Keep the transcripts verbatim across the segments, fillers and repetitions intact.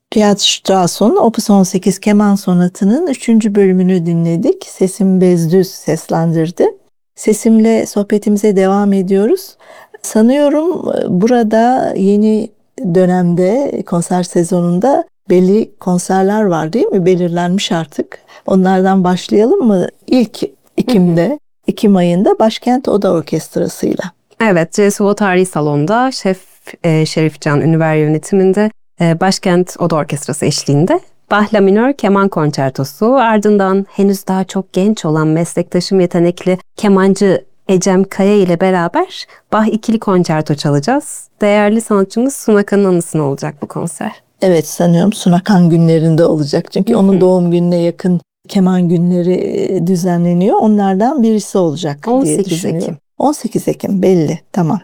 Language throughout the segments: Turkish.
Richard Strauss'un Opus on sekiz Keman Sonatı'nın üçüncü bölümünü dinledik. Sesim Bezdüz seslendirdi. Sesimle sohbetimize devam ediyoruz. Sanıyorum burada yeni dönemde konser sezonunda belli konserler var değil mi? Belirlenmiş artık. Onlardan başlayalım mı? İlk Ekim'de, Ekim ayında Başkent Oda Orkestrası'yla. Evet, C S O Tarihi Salonu'nda Şef e, Şerif Can Ünüver yönetiminde e, Başkent Oda Orkestrası eşliğinde Bach La Minör Keman Konçertosu, ardından henüz daha çok genç olan meslektaşım yetenekli kemancı Ecem Kaya ile beraber Bach ikili konçerto çalacağız. Değerli sanatçımız Sunakan'ın anısına olacak bu konser. Evet, sanıyorum Sunakan günlerinde olacak. Çünkü onun doğum gününe yakın keman günleri düzenleniyor. Onlardan birisi olacak diye düşünüyorum. Ekim. on sekiz Ekim belli, tamam.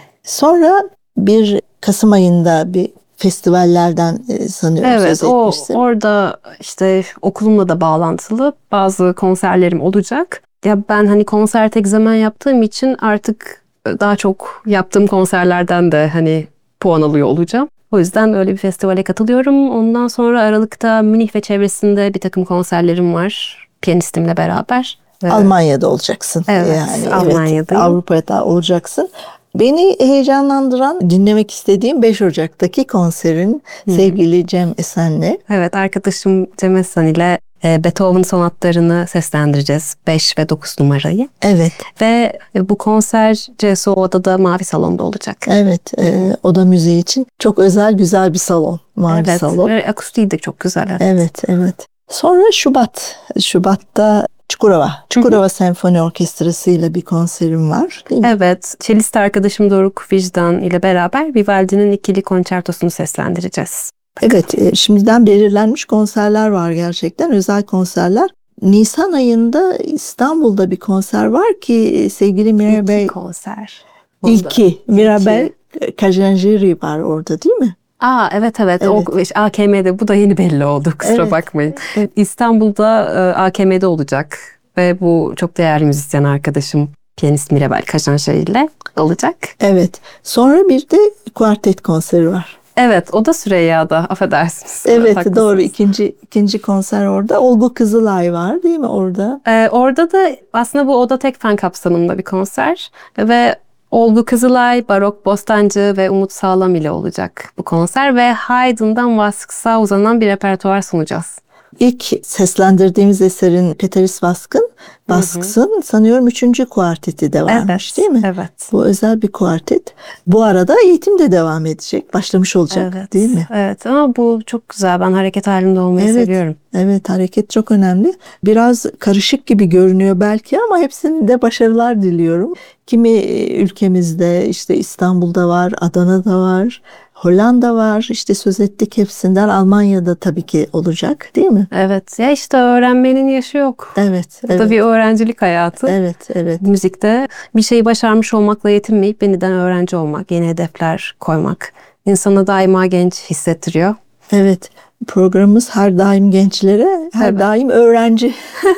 Sonra bir Kasım ayında bir festivallerden sanıyorum evet, söz etmişsin. Evet, orada işte okulumla da bağlantılı bazı konserlerim olacak. Ya ben hani konser tek zaman yaptığım için artık daha çok yaptığım konserlerden de hani puan alıyor olacağım. O yüzden öyle bir festivale katılıyorum. Ondan sonra Aralık'ta Münih ve çevresinde bir takım konserlerim var piyanistimle beraber. Almanya'da olacaksın. Evet, yani, Almanya'dayım. Evet, Avrupa'da olacaksın. Beni heyecanlandıran, dinlemek istediğim beş Ocak'taki konserin Hı-hı. sevgili Cem Esen'le. Evet, arkadaşım Cem Esen ile Beethoven sonatlarını seslendireceğiz. beş ve dokuz numarayı. Evet. Ve bu konser C S O Oda'da Mavi Salon'da olacak. Evet, e, Oda Müziği için çok özel, güzel bir salon. Mavi evet, Salon. Evet, akustiği de çok güzel. Evet, evet. evet. Sonra Şubat. Şubat'ta Çukurova. Çukurova Hı-hı. Senfoni Orkestrası ile bir konserim var. Değil mi? Evet. Çelist arkadaşım Doruk Vicdan ile beraber Vivaldi'nin ikili konçertosunu seslendireceğiz. Evet, şimdiden belirlenmiş konserler var gerçekten, özel konserler. Nisan ayında İstanbul'da bir konser var ki sevgili Mirabel... İki konser. İlki. Mirabel Kajanjiri var orada değil mi? Aa evet evet, evet. O A K M'de bu da yeni belli oldu, kusura evet. bakmayın. Evet. İstanbul'da A K M'de olacak ve bu çok değerli müzisyen arkadaşım piyanist Mirabel Kajanjiri ile olacak. Evet. Sonra bir de kuartet konseri var. Evet, o da Süreyya'da, affedersiniz. Evet, haklısınız. Doğru. İkinci, ikinci konser orada. Olgu Kızılay var değil mi orada? Ee, orada da aslında bu Oda Tek Fen kapsamında bir konser. Ve Olgu Kızılay, Barok Bostancı ve Umut Sağlam ile olacak bu konser. Ve Haydn'dan Vaskıs'a uzanan bir repertuar sunacağız. İlk seslendirdiğimiz eserin Peteris Vask'ın, Vask'sın sanıyorum üçüncü kuarteti de varmış evet, değil mi? Evet. Bu özel bir kuartet. Bu arada eğitim de devam edecek. Başlamış olacak evet, değil mi? Evet, ama bu çok güzel. Ben hareket halinde olmayı evet, seviyorum. Evet, hareket çok önemli. Biraz karışık gibi görünüyor belki ama hepsinde başarılar diliyorum. Kimi ülkemizde, işte İstanbul'da var, Adana'da var, Hollanda var, işte söz ettik hepsinden. Almanya'da tabii ki olacak değil mi? Evet, ya işte öğrenmenin yaşı yok. Evet. Bu evet. da bir öğrencilik hayatı. Evet, evet. Müzikte bir şeyi başarmış olmakla yetinmeyip yeniden öğrenci olmak, yeni hedefler koymak insanı daima genç hissettiriyor. Evet. Programımız her daim gençlere, her evet. daim öğrenci,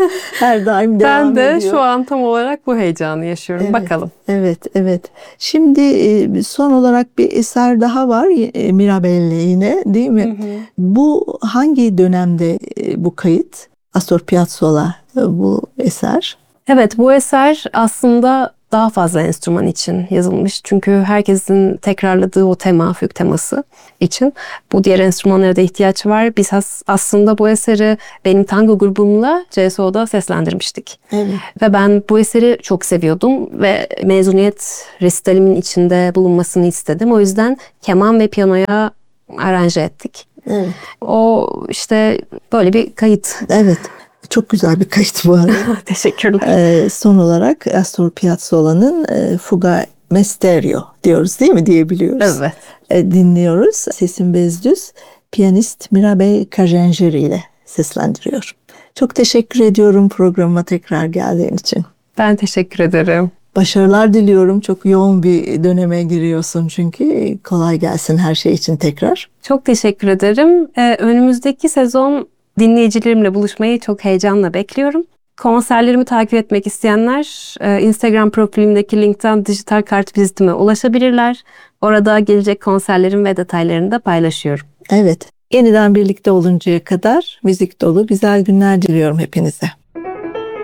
her daim devam ben de ediyor. Şu an tam olarak bu heyecanı yaşıyorum. Evet, bakalım. Evet, evet. Şimdi son olarak bir eser daha var, Mirabel'le yine değil mi? Hı hı. Bu hangi dönemde bu kayıt? Astor Piazzolla bu eser. Evet, bu eser aslında daha fazla enstrüman için yazılmış. Çünkü herkesin tekrarladığı o tema, füg teması için bu diğer enstrümanlara da ihtiyaç var. Biz aslında bu eseri benim tango grubumla C S O'da seslendirmiştik. Evet. Ve ben bu eseri çok seviyordum ve mezuniyet resitalimin içinde bulunmasını istedim. O yüzden keman ve piyanoya aranje ettik. Evet. O işte böyle bir kayıt. Evet. Çok güzel bir kayıt bu arada. Teşekkürler. Ee, son olarak Astor Piazzolla'nın e, Fuga Misterio diyoruz değil mi diyebiliyoruz. Evet. E, dinliyoruz. Sesim Bezdüz, piyanist Mirabel Kajanjiri ile seslendiriyor. Çok teşekkür ediyorum programa tekrar geldiğin için. Ben teşekkür ederim. Başarılar diliyorum. Çok yoğun bir döneme giriyorsun çünkü. Kolay gelsin her şey için tekrar. Çok teşekkür ederim. Ee, önümüzdeki sezon dinleyicilerimle buluşmayı çok heyecanla bekliyorum. Konserlerimi takip etmek isteyenler Instagram profilimdeki linkten dijital kart vizitime ulaşabilirler. Orada gelecek konserlerim ve detaylarını da paylaşıyorum. Evet. Yeniden birlikte oluncaya kadar müzik dolu güzel günler diliyorum hepinize.